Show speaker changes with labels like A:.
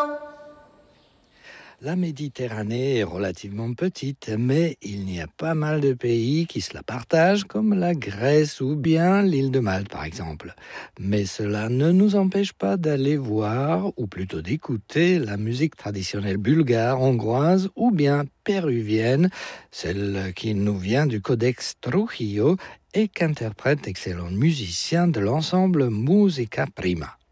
A: La Méditerranée est relativement petite, mais il y a pas mal de pays qui se la partagent, comme la Grèce ou bien l'île de Malte par exemple. Mais cela ne nous empêche pas d'aller voir, ou plutôt d'écouter, la musique traditionnelle bulgare, hongroise ou bien péruvienne, celle qui nous vient du Codex Trujillo et qu'interprètent d'excellents musiciens de l'ensemble Musica Prima.